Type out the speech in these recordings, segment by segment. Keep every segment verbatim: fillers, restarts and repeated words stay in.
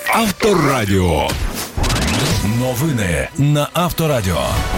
Авторадіо. Новини на Авторадіо.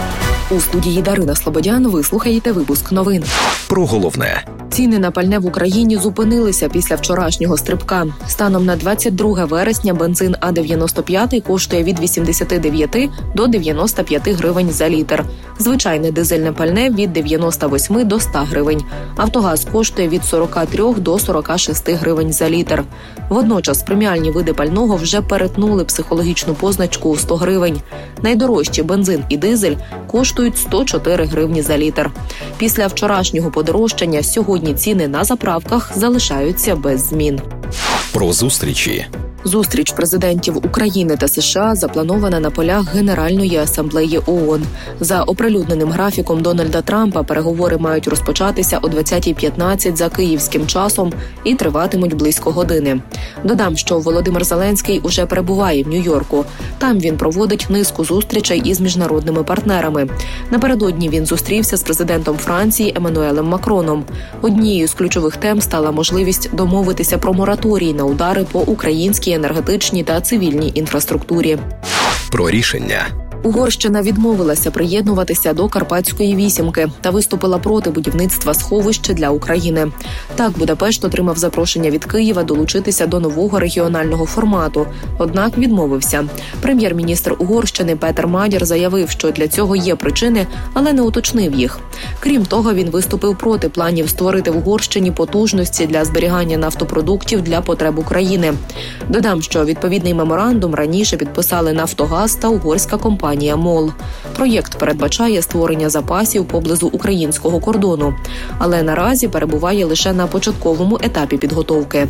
У студії Дарина Слободян ви слухаєте випуск новин. Про головне. Ціни на пальне в Україні зупинилися після вчорашнього стрибка. Станом на двадцять друге вересня бензин А дев'яносто п'ять коштує від вісімдесят дев'ять до дев'яносто п'ять гривень за літр. Звичайне дизельне пальне – від дев'яносто вісім до ста гривень. Автогаз коштує від сорок три до сорок шість гривень за літр. Водночас преміальні види пального вже перетнули психологічну позначку у сто гривень. Найдорожчі бензин і дизель коштують сто чотири гривні за літр. Після вчорашнього подорожчання сьогодні ціни на заправках залишаються без змін. Про зустрічі. Зустріч президентів України та США запланована на полях Генеральної асамблеї ООН. За оприлюдненим графіком Дональда Трампа переговори мають розпочатися о двадцятій п'ятнадцять за київським часом і триватимуть близько години. Додам, що Володимир Зеленський уже перебуває в Нью-Йорку. Там він проводить низку зустрічей із міжнародними партнерами. Напередодні він зустрівся з президентом Франції Еммануелем Макроном. Однією з ключових тем стала можливість домовитися про мораторій на удари по українській енергетичній та цивільній інфраструктурі. Про рішення. Угорщина відмовилася приєднуватися до Карпатської вісімки та виступила проти будівництва сховища для України. Так, Будапешт отримав запрошення від Києва долучитися до нового регіонального формату, однак відмовився. Прем'єр-міністр Угорщини Петер Мадяр заявив, що для цього є причини, але не уточнив їх. Крім того, він виступив проти планів створити в Угорщині потужності для зберігання нафтопродуктів для потреб України. Додам, що відповідний меморандум раніше підписали Нафтогаз та угорська компанія МОЛ. Проєкт передбачає створення запасів поблизу українського кордону, але наразі перебуває лише на початковому етапі підготовки.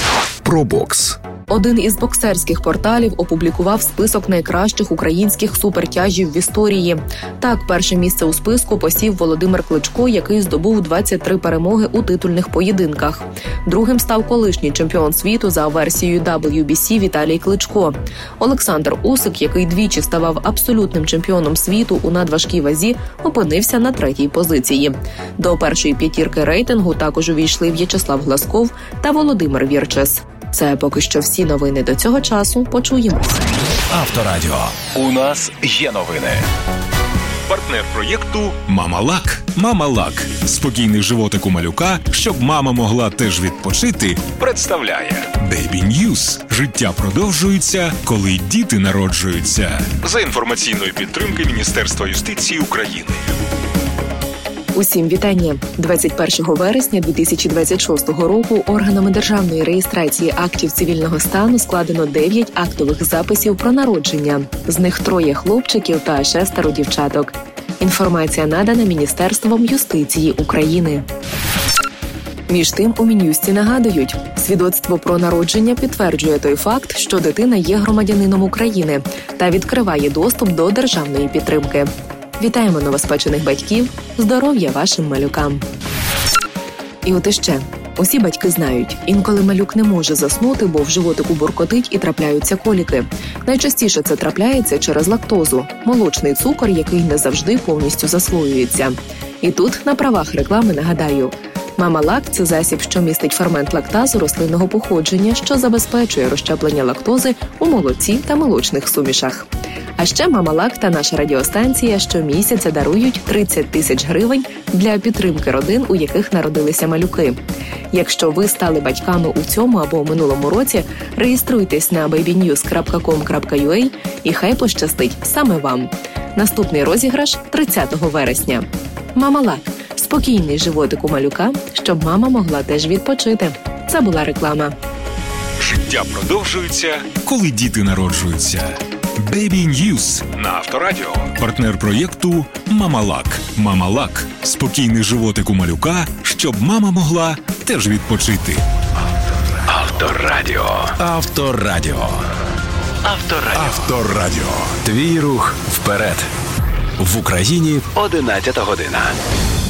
Про бокс. Один із боксерських порталів опублікував список найкращих українських супертяжів в історії. Так, перше місце у списку посів Володимир Кличко, який здобув двадцять три перемоги у титульних поєдинках. Другим став колишній чемпіон світу за версією дабл ю бі сі Віталій Кличко. Олександр Усик, який двічі ставав абсолютним чемпіоном світу у надважкій вазі, опинився на третій позиції. До першої п'ятірки рейтингу також увійшли В'ячеслав Глазков та Володимир Вірчес. Це поки що всі новини до цього часу. Почуємося. Авторадіо. У нас є новини. Партнер проєкту «Мама-Лак». «Мама-Лак» – спокійний животик у малюка, щоб мама могла теж відпочити, представляє Baby News. Життя продовжується, коли діти народжуються. За інформаційної підтримки Міністерства юстиції України. Усім вітання. двадцять першого вересня дві тисячі двадцять шостого року органами державної реєстрації актів цивільного стану складено дев'ять актових записів про народження. З них троє хлопчиків та шестеро дівчаток. Інформація надана Міністерством юстиції України. Між тим, у Мін'юсті нагадують, свідоцтво про народження підтверджує той факт, що дитина є громадянином України та відкриває доступ до державної підтримки. Вітаємо новоспечених батьків, здоров'я вашим малюкам. І от іще. Усі батьки знають, інколи малюк не може заснути, бо в животику буркотить і трапляються коліки. Найчастіше це трапляється через лактозу – молочний цукор, який не завжди повністю засвоюється. І тут на правах реклами нагадаю – Мама-Лак – це засіб, що містить фермент лактазу рослинного походження, що забезпечує розщеплення лактози у молоці та молочних сумішах. А ще Мама-Лак та наша радіостанція щомісяця дарують тридцять тисяч гривень для підтримки родин, у яких народилися малюки. Якщо ви стали батьками у цьому або минулому році, реєструйтесь на бейбі ньюз крапка ком крапка ю а і хай пощастить саме вам. Наступний розіграш тридцятого вересня. Мама-Лак – спокійний животик у малюка, щоб мама могла теж відпочити. Це була реклама. Життя продовжується, коли діти народжуються. Baby News на Авторадіо. Партнер проєкту «Мама-Лак». «Мама-Лак» – спокійний животик у малюка, щоб мама могла теж відпочити. Авторадіо. Авторадіо. Авторадіо. Авторадіо. Твій рух вперед. В Україні одинадцята година.